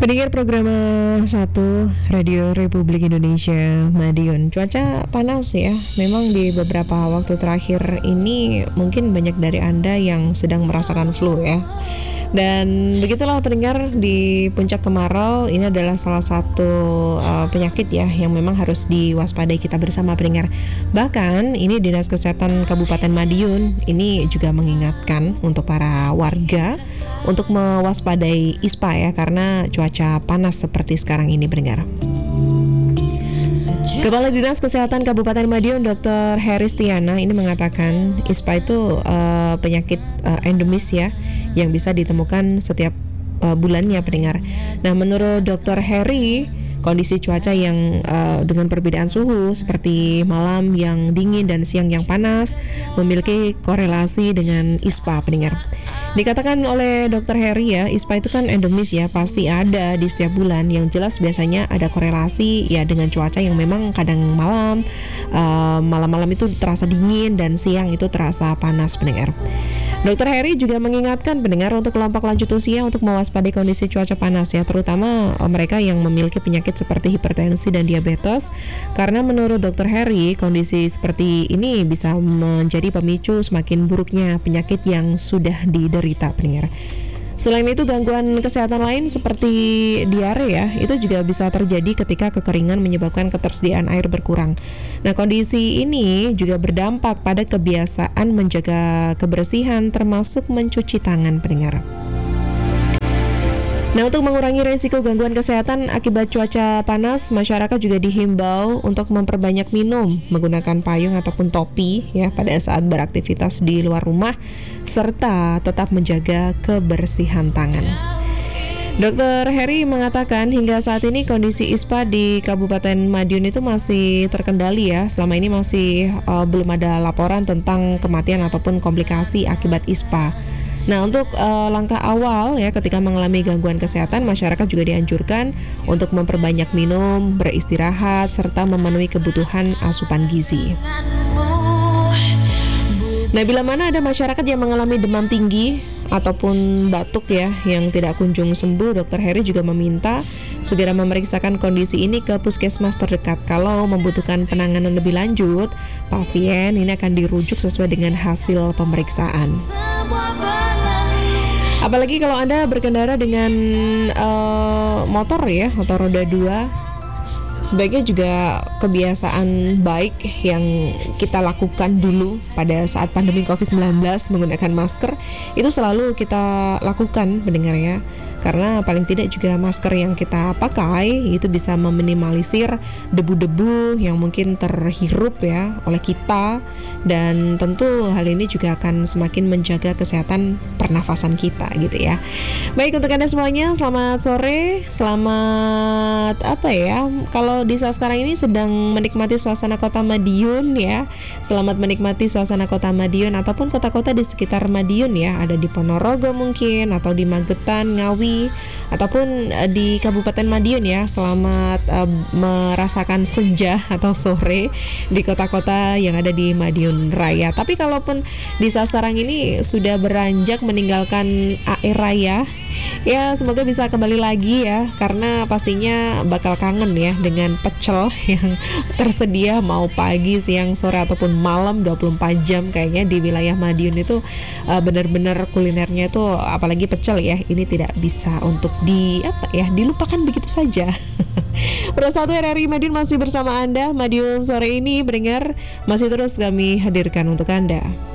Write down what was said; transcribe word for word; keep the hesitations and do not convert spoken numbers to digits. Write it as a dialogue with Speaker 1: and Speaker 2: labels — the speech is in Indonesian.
Speaker 1: Pendengar program satu Radio Republik Indonesia Madiun, cuaca panas ya. Memang di beberapa waktu terakhir ini mungkin banyak dari Anda yang sedang merasakan flu ya. Dan begitulah pendengar, di puncak kemarau ini adalah salah satu uh, penyakit ya yang memang harus diwaspadai kita bersama pendengar. Bahkan ini Dinas Kesehatan Kabupaten Madiun ini juga mengingatkan untuk para warga untuk mewaspadai ispa ya, karena cuaca panas seperti sekarang ini pendengar. Kepala Dinas Kesehatan Kabupaten Madiun dokter Heristiana ini mengatakan ispa itu uh, penyakit uh, endemis ya, yang bisa ditemukan setiap uh, bulannya pendengar. Nah, menurut dokter Heri, kondisi cuaca yang uh, dengan perbedaan suhu seperti malam yang dingin dan siang yang panas memiliki korelasi dengan ispa pendengar. Dikatakan oleh dokter Heri ya, ispa itu kan endemis ya, pasti ada di setiap bulan. Yang jelas biasanya ada korelasi ya dengan cuaca yang memang kadang malam uh, malam-malam itu terasa dingin dan siang itu terasa panas pendengar. Dokter Heri juga mengingatkan pendengar untuk kelompok lanjut usia untuk mewaspadai kondisi cuaca panas ya, terutama mereka yang memiliki penyakit seperti hipertensi dan diabetes, karena menurut dokter Heri kondisi seperti ini bisa menjadi pemicu semakin buruknya penyakit yang sudah diderita pendengar. Selain itu, gangguan kesehatan lain seperti diare ya, itu juga bisa terjadi ketika kekeringan menyebabkan ketersediaan air berkurang. Nah, kondisi ini juga berdampak pada kebiasaan menjaga kebersihan termasuk mencuci tangan pendengar. Nah, untuk mengurangi resiko gangguan kesehatan akibat cuaca panas, masyarakat juga dihimbau untuk memperbanyak minum, menggunakan payung ataupun topi ya pada saat beraktivitas di luar rumah, serta tetap menjaga kebersihan tangan. dokter Heri mengatakan hingga saat ini kondisi ispa di Kabupaten Madiun itu masih terkendali ya. Selama ini masih uh, belum ada laporan tentang kematian ataupun komplikasi akibat ispa. Nah, untuk uh, langkah awal ya ketika mengalami gangguan kesehatan, masyarakat juga dianjurkan untuk memperbanyak minum, beristirahat, serta memenuhi kebutuhan asupan gizi. Nah, bila mana ada masyarakat yang mengalami demam tinggi ataupun batuk ya yang tidak kunjung sembuh, dokter Heri juga meminta segera memeriksakan kondisi ini ke puskesmas terdekat. Kalau membutuhkan penanganan lebih lanjut, pasien ini akan dirujuk sesuai dengan hasil pemeriksaan. Apalagi kalau Anda berkendara dengan uh, motor ya, atau roda dua, sebaiknya juga kebiasaan baik yang kita lakukan dulu pada saat pandemi covid sembilan belas menggunakan masker itu selalu kita lakukan pendengar ya. Karena paling tidak juga masker yang kita pakai itu bisa meminimalisir debu-debu yang mungkin terhirup ya oleh kita, dan tentu hal ini juga akan semakin menjaga kesehatan pernafasan kita gitu ya. Baik, untuk Anda semuanya selamat sore, selamat apa ya, kalau di saat sekarang ini sedang menikmati suasana kota Madiun ya, selamat menikmati suasana kota Madiun ataupun kota-kota di sekitar Madiun ya, ada di Ponorogo mungkin atau di Magetan, Ngawi ataupun uh, di Kabupaten Madiun ya. Selamat uh, merasakan senja atau sore di kota-kota yang ada di Madiun Raya. Tapi kalaupun di saat sekarang ini sudah beranjak meninggalkan A R Raya, ya semoga bisa kembali lagi ya, karena pastinya bakal kangen ya dengan pecel yang tersedia mau pagi, siang, sore ataupun malam dua puluh empat jam. Kayaknya di wilayah Madiun itu uh, benar-benar kulinernya itu, apalagi pecel ya, ini tidak bisa untuk di apa ya dilupakan begitu saja. Persatu R R I Madiun masih bersama Anda. Madiun sore ini pendengar masih terus kami hadirkan untuk Anda.